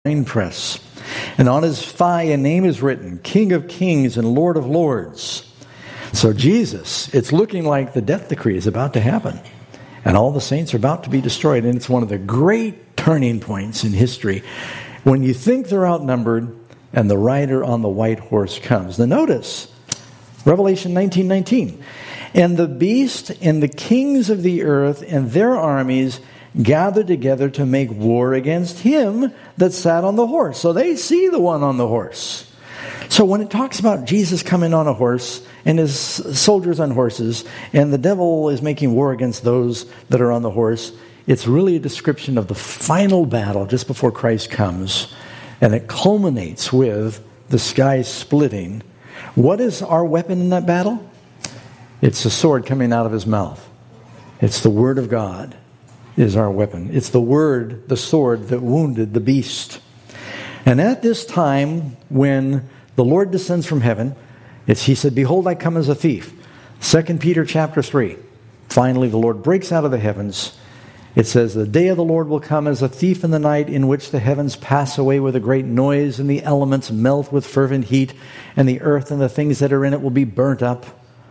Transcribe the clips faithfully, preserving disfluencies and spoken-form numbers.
winepress. And on his thigh a name is written, King of Kings and Lord of Lords. So Jesus, it's looking like the death decree is about to happen. And all the saints are about to be destroyed. And it's one of the great turning points in history. When you think they're outnumbered and the rider on the white horse comes. Now notice, Revelation nineteen nineteen. And the beast and the kings of the earth and their armies gathered together to make war against him that sat on the horse. So they see the one on the horse. So when it talks about Jesus coming on a horse and his soldiers on horses, and the devil is making war against those that are on the horse, it's really a description of the final battle just before Christ comes. And it culminates with the sky splitting. What is our weapon in that battle? It's the sword coming out of his mouth. It's the word of God is our weapon. It's the word, the sword that wounded the beast. And at this time, when the Lord descends from heaven, it's, he said, behold, I come as a thief. Second Peter chapter three. Finally, the Lord breaks out of the heavens. It says, the day of the Lord will come as a thief in the night, in which the heavens pass away with a great noise, and the elements melt with fervent heat, and the earth and the things that are in it will be burnt up.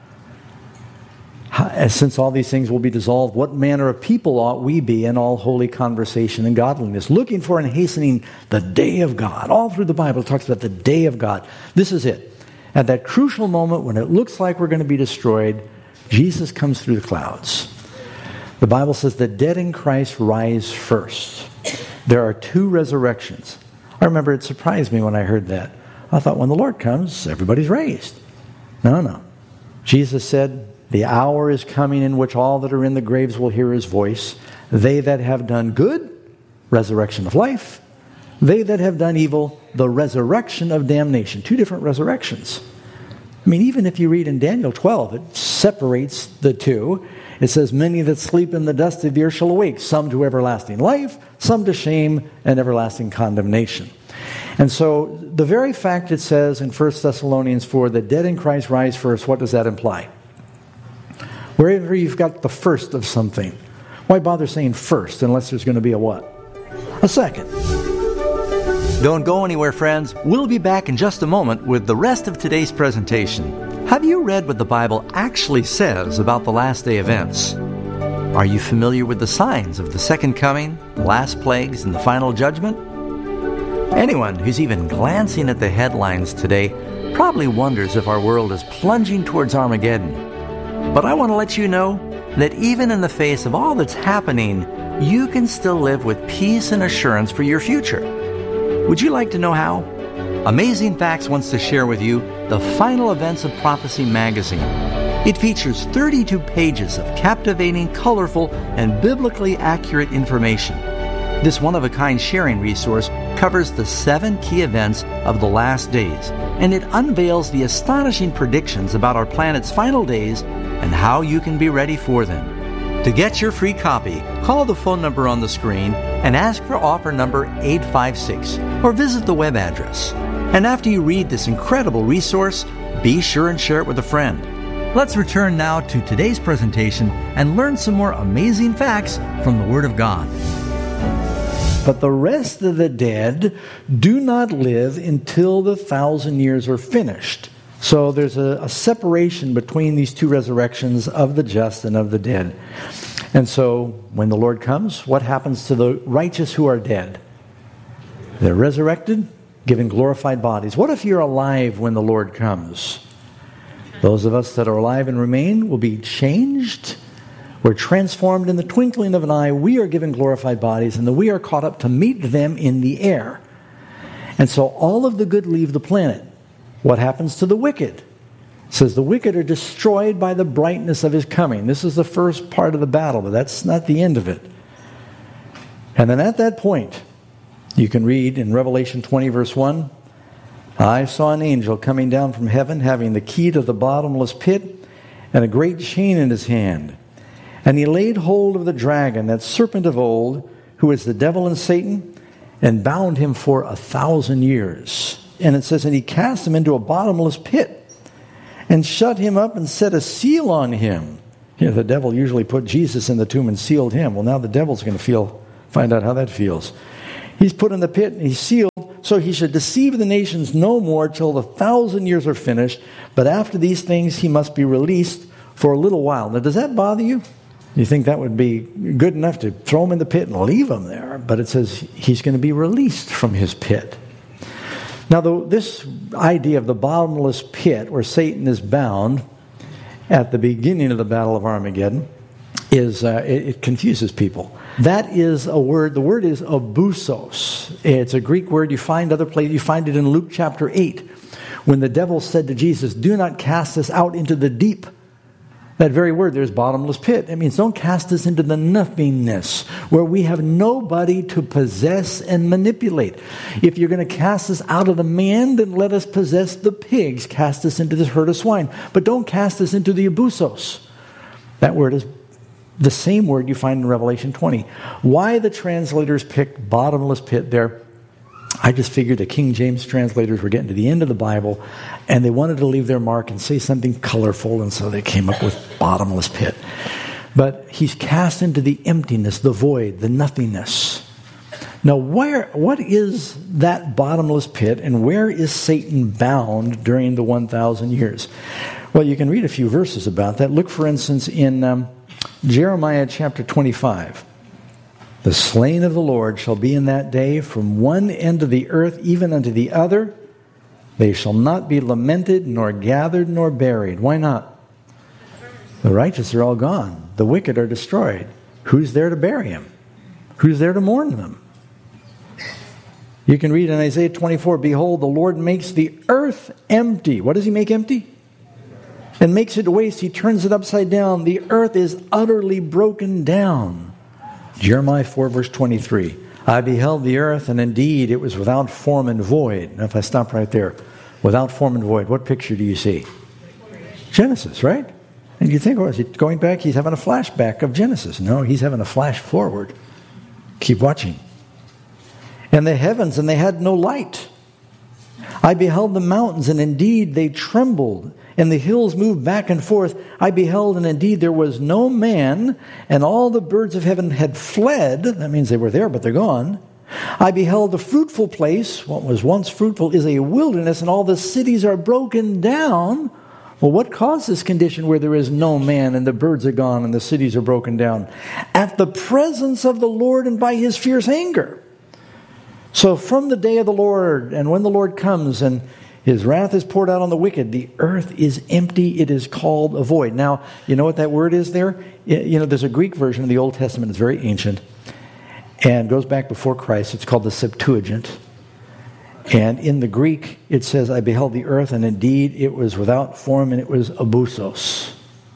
Since all these things will be dissolved, what manner of people ought we be in all holy conversation and godliness, looking for and hastening the day of God? All through the Bible it talks about the day of God. This is it. At that crucial moment when it looks like we're going to be destroyed, Jesus comes through the clouds. The Bible says the dead in Christ rise first. There are two resurrections. I remember it surprised me when I heard that. I thought when the Lord comes, everybody's raised. No, no. Jesus said, the hour is coming in which all that are in the graves will hear his voice. They that have done good, resurrection of life. They that have done evil, the resurrection of damnation. Two different resurrections. I mean, even if you read in Daniel twelve, it separates the two. It says, many that sleep in the dust of the earth shall awake, some to everlasting life, some to shame and everlasting condemnation. And so the very fact it says in First Thessalonians four, the dead in Christ rise first, what does that imply? Wherever you've got the first of something, why bother saying first unless there's going to be a what? A second. Don't go anywhere, friends. We'll be back in just a moment with the rest of today's presentation. Have you read what the Bible actually says about the last day events? Are you familiar with the signs of the second coming, the last plagues, and the final judgment? Anyone who's even glancing at the headlines today probably wonders if our world is plunging towards Armageddon. But I want to let you know that even in the face of all that's happening, you can still live with peace and assurance for your future. Would you like to know how? Amazing Facts wants to share with you the Final Events of Prophecy magazine. It features thirty-two pages of captivating, colorful, and biblically accurate information. This one-of-a-kind sharing resource covers the seven key events of the last days, and it unveils the astonishing predictions about our planet's final days and how you can be ready for them. To get your free copy, call the phone number on the screen and ask for offer number eight five six, or visit the web address. And after you read this incredible resource, be sure and share it with a friend. Let's return now to today's presentation and learn some more amazing facts from the Word of God. But the rest of the dead do not live until the thousand years are finished. So there's a, a separation between these two resurrections of the just and of the dead. And so when the Lord comes, what happens to the righteous who are dead? They're resurrected, given glorified bodies. What if you're alive when the Lord comes? Those of us that are alive and remain will be changed. We're transformed in the twinkling of an eye. We are given glorified bodies, and then we are caught up to meet them in the air. And so all of the good leave the planet. What happens to the wicked? It says the wicked are destroyed by the brightness of his coming. This is the first part of the battle, but that's not the end of it. And then at that point, you can read in Revelation twenty, verse one, I saw an angel coming down from heaven, having the key to the bottomless pit and a great chain in his hand. And he laid hold of the dragon, that serpent of old, who is the devil and Satan, and bound him for a thousand years. And it says, and he cast him into a bottomless pit and shut him up and set a seal on him. You know, the devil usually put Jesus in the tomb and sealed him. Well, now the devil's going to feel, find out how that feels. He's put in the pit and he's sealed, so he should deceive the nations no more till the thousand years are finished. But after these things he must be released for a little while. Now, does that bother you? You think that would be good enough to throw him in the pit and leave him there? But it says he's going to be released from his pit. Now, the, this idea of the bottomless pit where Satan is bound at the beginning of the Battle of Armageddon is uh, it, it confuses people. That is a word. The word is abusos. It's a Greek word. You find other places. You find it in Luke chapter eight, when the devil said to Jesus, "Do not cast us out into the deep." That very word, there's bottomless pit. It means don't cast us into the nothingness where we have nobody to possess and manipulate. If you're going to cast us out of the man, then let us possess the pigs. Cast us into this herd of swine. But don't cast us into the abusos. That word is the same word you find in Revelation twenty. Why the translators picked bottomless pit there, I just figured the King James translators were getting to the end of the Bible and they wanted to leave their mark and say something colorful, and so they came up with bottomless pit. But he's cast into the emptiness, the void, the nothingness. Now, where, what is that bottomless pit, and where is Satan bound during the one thousand years? Well, you can read a few verses about that. Look, for instance, in um, Jeremiah chapter twenty-five. The slain of the Lord shall be in that day from one end of the earth even unto the other. They shall not be lamented, nor gathered, nor buried. Why not? The righteous are all gone. The wicked are destroyed. Who's there to bury them? Who's there to mourn them? You can read in Isaiah twenty-four, "Behold, the Lord makes the earth empty." What does he make empty? And makes it waste. He turns it upside down. The earth is utterly broken down. Jeremiah four, verse twenty-three. "I beheld the earth, and indeed it was without form and void." Now, if I stop right there, without form and void, what picture do you see? Genesis, right? And you think, oh, is he going back? He's having a flashback of Genesis. No, he's having a flash forward. Keep watching. "And the heavens, and they had no light. I beheld the mountains, and indeed they trembled, and the hills moved back and forth. I beheld, and indeed there was no man, and all the birds of heaven had fled." That means they were there, but they're gone. "I beheld the fruitful place. What was once fruitful is a wilderness, and all the cities are broken down." Well, what caused this condition where there is no man, and the birds are gone, and the cities are broken down? "At the presence of the Lord, and by his fierce anger." So from the day of the Lord, and when the Lord comes, and his wrath is poured out on the wicked, the earth is empty. It is called a void. Now, you know what that word is there? You know, there's a Greek version of the Old Testament. It's very ancient and goes back before Christ. It's called the Septuagint. And in the Greek, it says, "I beheld the earth, and indeed it was without form, and it was abusos."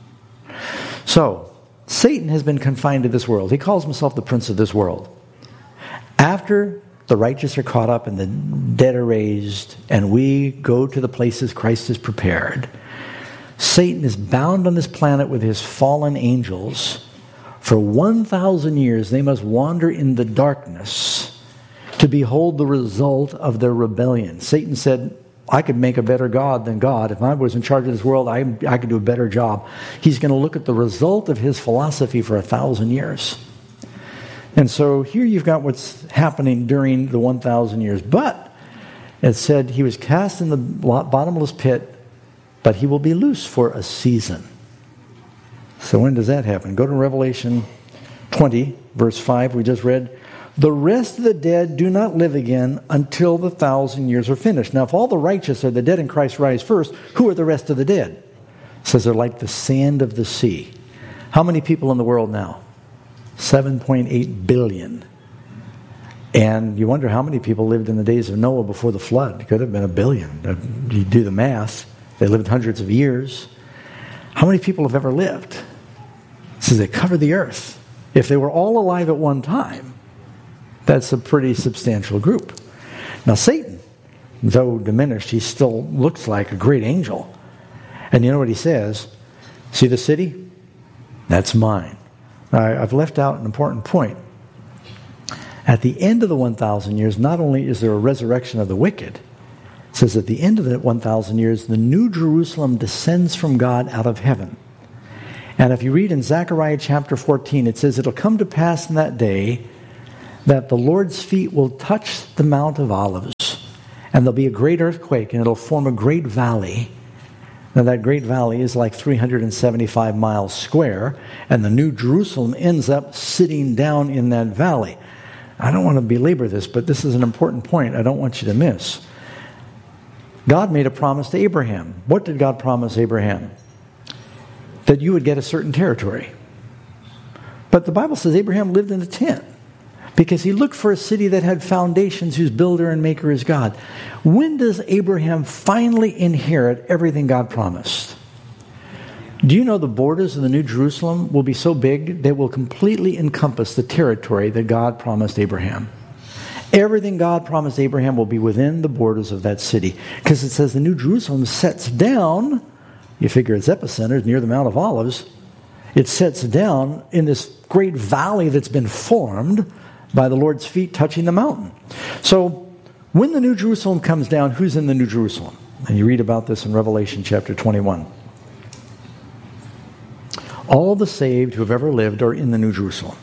So, Satan has been confined to this world. He calls himself the prince of this world. After the righteous are caught up and the dead are raised, and we go to the places Christ has prepared, Satan is bound on this planet with his fallen angels. For one thousand years they must wander in the darkness to behold the result of their rebellion. Satan said, "I could make a better God than God. If I was in charge of this world, I, I could do a better job." He's going to look at the result of his philosophy for a thousand years. And so here you've got what's happening during the one thousand years. But it said he was cast in the bottomless pit, but he will be loose for a season. So when does that happen? Go to Revelation twenty, verse five. We just read, "The rest of the dead do not live again until the thousand years are finished." Now, if all the righteous or the dead in Christ rise first, who are the rest of the dead? It says they're like the sand of the sea. How many people in the world now? seven point eight billion. And you wonder how many people lived in the days of Noah before the flood. It could have been a billion. You do the math. They lived hundreds of years. How many people have ever lived? It says they cover the earth. If they were all alive at one time, that's a pretty substantial group. Now Satan, though diminished, he still looks like a great angel. And you know what he says? "See the city? That's mine." I've left out an important point. At the end of the one thousand years, not only is there a resurrection of the wicked, it says at the end of the one thousand years, the new Jerusalem descends from God out of heaven. And if you read in Zechariah chapter fourteen, it says, "It'll come to pass in that day that the Lord's feet will touch the Mount of Olives, and there'll be a great earthquake, and it'll form a great valley. Now that great valley is like three hundred seventy-five miles square, and the New Jerusalem ends up sitting down in that valley. I don't want to belabor this, but this is an important point I don't want you to miss. God made a promise to Abraham. What did God promise Abraham? That you would get a certain territory. But the Bible says Abraham lived in a tent because he looked for a city that had foundations, whose builder and maker is God. When does Abraham finally inherit everything God promised? Do you know the borders of the New Jerusalem will be so big they will completely encompass the territory that God promised Abraham? Everything God promised Abraham will be within the borders of that city. Because it says the New Jerusalem sets down, you figure its epicenter is near the Mount of Olives, it sets down in this great valley that's been formed by the Lord's feet touching the mountain. So when the New Jerusalem comes down, who's in the New Jerusalem? And you read about this in Revelation chapter twenty-one. All the saved who have ever lived are in the New Jerusalem.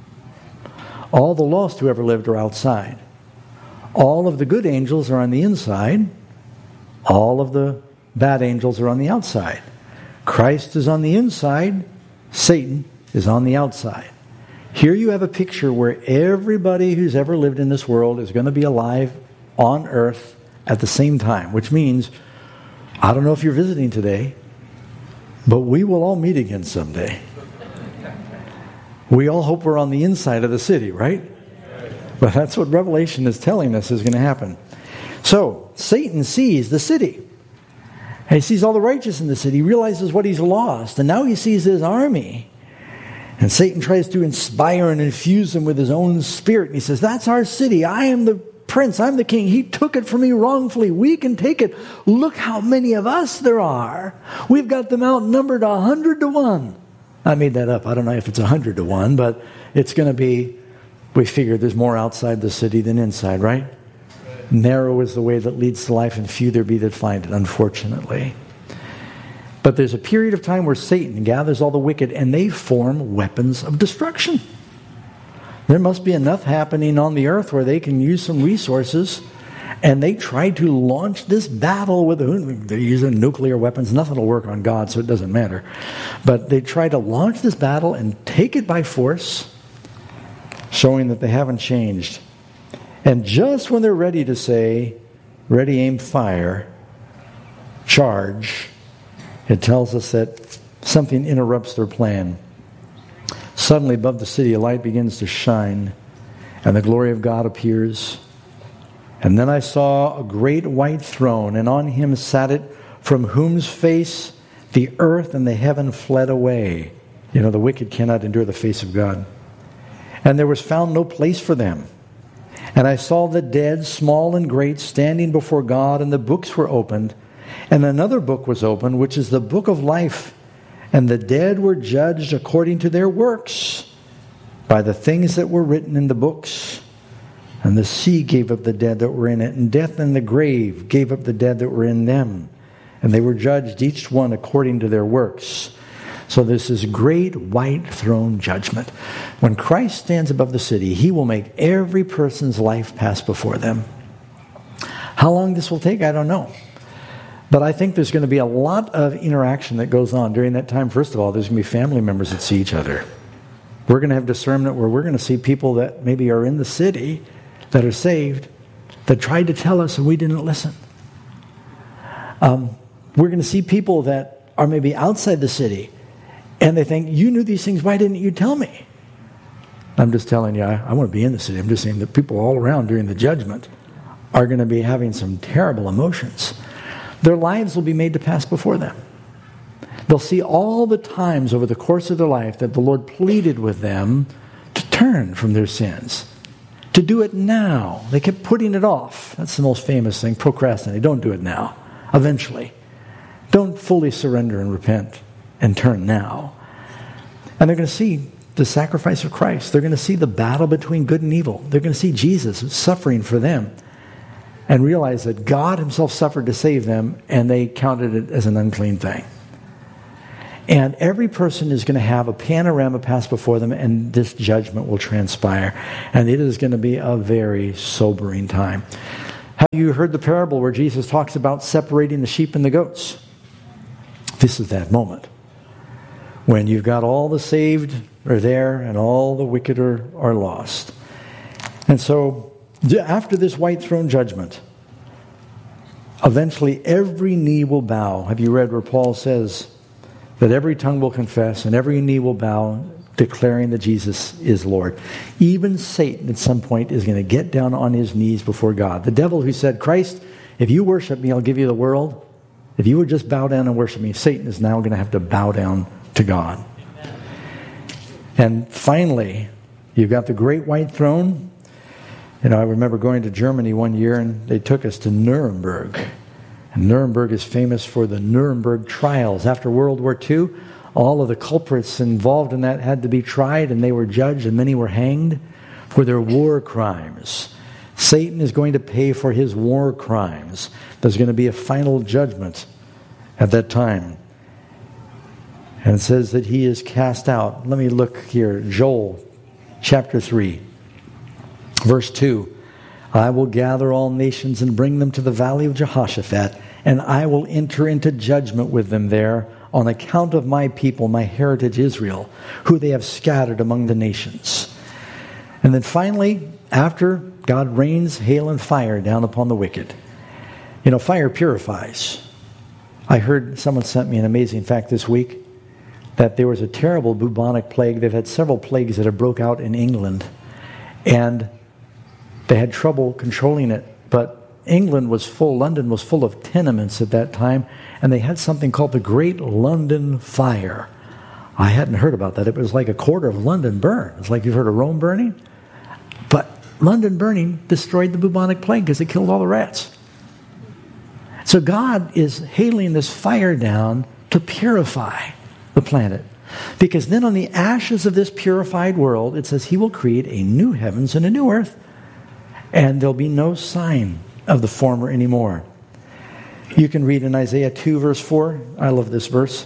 All the lost who ever lived are outside. All of the good angels are on the inside. All of the bad angels are on the outside. Christ is on the inside. Satan is on the outside. Here you have a picture where everybody who's ever lived in this world is going to be alive on earth at the same time, which means, I don't know if you're visiting today, but we will all meet again someday. We all hope we're on the inside of the city, right? But that's what Revelation is telling us is going to happen. So, Satan sees the city. He sees all the righteous in the city. He realizes what he's lost. And now he sees his army. And Satan tries to inspire and infuse him with his own spirit. And he says, that's our city. I am the prince. I'm the king. He took it from me wrongfully. We can take it. Look how many of us there are. We've got them outnumbered a hundred to one. I made that up. I don't know if it's a hundred to one, but it's going to be, we figured there's more outside the city than inside, right? Narrow is the way that leads to life, and few there be that find it, unfortunately. But there's a period of time where Satan gathers all the wicked, and they form weapons of destruction. There must be enough happening on the earth where they can use some resources, and they try to launch this battle with, they're using nuclear weapons. Nothing will work on God, so it doesn't matter. But they try to launch this battle and take it by force, showing that they haven't changed. And just when they're ready to say, ready, aim, fire, charge, it tells us that something interrupts their plan. Suddenly above the city a light begins to shine, and the glory of God appears. And then I saw a great white throne, and on him sat it, from whose face the earth and the heaven fled away. You know, the wicked cannot endure the face of God. And there was found no place for them. And I saw the dead, small and great, standing before God, and the books were opened. And another book was opened, which is the book of life. And the dead were judged according to their works, by the things that were written in the books. And the sea gave up the dead that were in it, and death and the grave gave up the dead that were in them. And they were judged, each one according to their works. So this is great white throne judgment. When Christ stands above the city, he will make every person's life pass before them. How long this will take, I don't know. But I think there's going to be a lot of interaction that goes on during that time. First of all, there's going to be family members that see each other. We're going to have discernment where we're going to see people that maybe are in the city that are saved, that tried to tell us and we didn't listen. Um, we're going to see people that are maybe outside the city and they think, you knew these things, why didn't you tell me? I'm just telling you, I, I want to be in the city. I'm just saying that people all around during the judgment are going to be having some terrible emotions. Their lives will be made to pass before them. They'll see all the times over the course of their life that the Lord pleaded with them to turn from their sins, to do it now. They kept putting it off. That's the most famous thing, procrastinate. Don't do it now. Eventually. Don't fully surrender and repent and turn now. And they're going to see the sacrifice of Christ. They're going to see the battle between good and evil. They're going to see Jesus suffering for them and realize that God himself suffered to save them, and they counted it as an unclean thing. And every person is going to have a panorama pass before them, and this judgment will transpire. And it is going to be a very sobering time. Have you heard the parable where Jesus talks about separating the sheep and the goats? This is that moment when you've got all the saved are there and all the wicked are, are lost. And so after this white throne judgment, eventually every knee will bow. Have you read where Paul says that every tongue will confess and every knee will bow, declaring that Jesus is Lord? Even Satan at some point is going to get down on his knees before God. The devil who said, Christ, if you worship me, I'll give you the world. If you would just bow down and worship me, Satan is now going to have to bow down to God. And finally, you've got the great white throne. You know, I remember going to Germany one year and they took us to Nuremberg. And Nuremberg is famous for the Nuremberg trials. After World War Two, all of the culprits involved in that had to be tried, and they were judged, and many were hanged for their war crimes. Satan is going to pay for his war crimes. There's going to be a final judgment at that time. And it says that he is cast out. Let me look here. Joel chapter three, verse two. I will gather all nations and bring them to the valley of Jehoshaphat, and I will enter into judgment with them there on account of my people, my heritage Israel, who they have scattered among the nations. And then finally, after God rains hail and fire down upon the wicked. You know, fire purifies. I heard someone sent me an amazing fact this week that there was a terrible bubonic plague. They've had several plagues that have broke out in England, and they had trouble controlling it. But England was full, London was full of tenements at that time, and they had something called the Great London Fire. I hadn't heard about that. It was like a quarter of London burned. It's like you've heard of Rome burning. But London burning destroyed the bubonic plague because it killed all the rats. So God is hailing this fire down to purify the planet. Because then on the ashes of this purified world, it says he will create a new heavens and a new earth. And there'll be no sign of the former anymore. You can read in Isaiah two, verse four. I love this verse.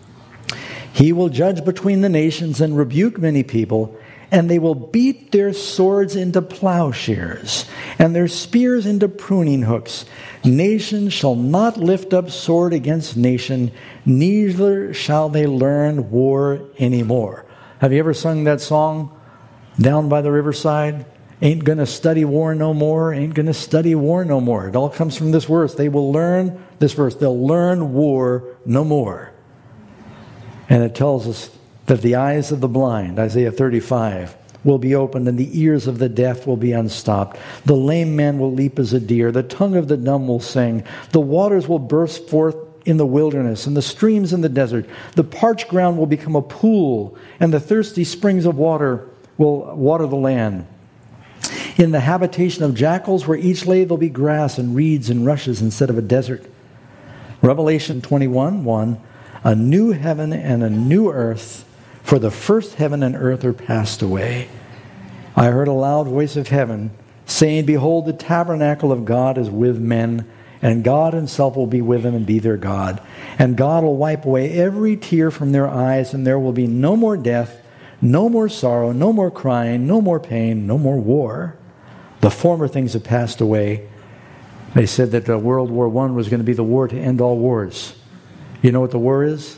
He will judge between the nations and rebuke many people, and they will beat their swords into plowshares and their spears into pruning hooks. Nation shall not lift up sword against nation, neither shall they learn war anymore. Have you ever sung that song, Down by the Riverside? Ain't gonna study war no more, ain't gonna study war no more. It all comes from this verse. They will learn, this verse, they'll learn war no more. And it tells us that the eyes of the blind, Isaiah thirty-five, will be opened, and the ears of the deaf will be unstopped. The lame man will leap as a deer. The tongue of the dumb will sing. The waters will burst forth in the wilderness, and the streams in the desert. The parched ground will become a pool, and the thirsty springs of water will water the land. In the habitation of jackals, where each lay, there'll be grass and reeds and rushes instead of a desert. Revelation twenty-one, one, a new heaven and a new earth, for the first heaven and earth are passed away. I heard a loud voice of heaven saying, behold, the tabernacle of God is with men, and God himself will be with them and be their God. And God will wipe away every tear from their eyes, and there will be no more death, no more sorrow, no more crying, no more pain, no more war. The former things have passed away. They said that uh, World War One was going to be the war to end all wars. You know what the war is?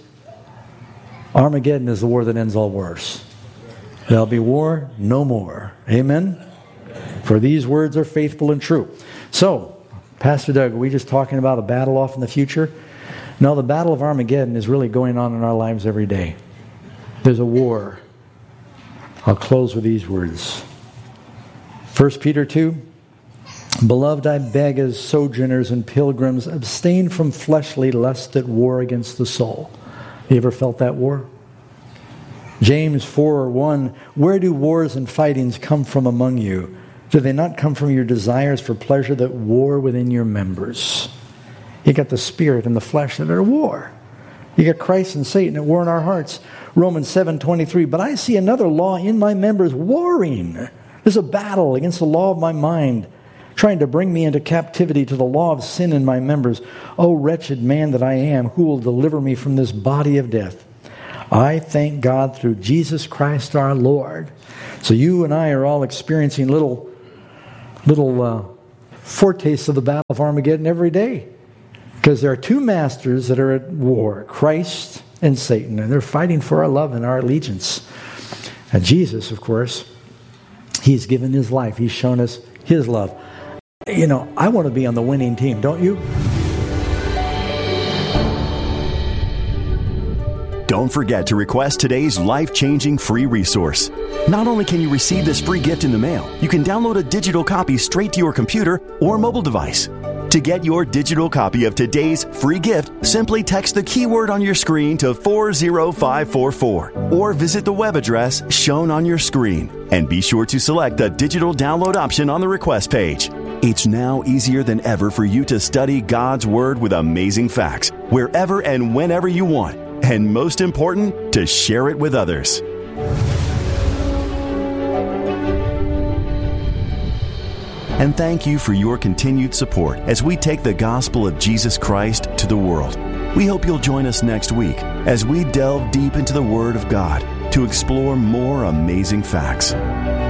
Armageddon is the war that ends all wars. There'll be war no more. Amen? For these words are faithful and true. So, Pastor Doug, are we just talking about a battle off in the future? No, the battle of Armageddon is really going on in our lives every day. There's a war. I'll close with these words. First Peter two, beloved, I beg as sojourners and pilgrims, abstain from fleshly lust that war against the soul. You ever felt that war? James four, one, where do wars and fightings come from among you? Do they not come from your desires for pleasure that war within your members? You got the spirit and the flesh that are at war. You got Christ and Satan at war in our hearts. Romans seven, twenty-three, but I see another law in my members warring. There's a battle against the law of my mind, trying to bring me into captivity to the law of sin in my members. O wretched man that I am, who will deliver me from this body of death? I thank God through Jesus Christ our Lord. So you and I are all experiencing little, little uh, foretastes of the battle of Armageddon every day. Because there are two masters that are at war, Christ and Satan, and they're fighting for our love and our allegiance. And Jesus, of course, He's given His life. He's shown us His love. You know, I want to be on the winning team, don't you? Don't forget to request today's life-changing free resource. Not only can you receive this free gift in the mail, you can download a digital copy straight to your computer or mobile device. To get your digital copy of today's free gift, simply text the keyword on your screen to four zero five four four or visit the web address shown on your screen. And be sure to select the digital download option on the request page. It's now easier than ever for you to study God's Word with amazing facts wherever and whenever you want. And most important, to share it with others. And thank you for your continued support as we take the gospel of Jesus Christ to the world. We hope you'll join us next week as we delve deep into the Word of God to explore more amazing facts.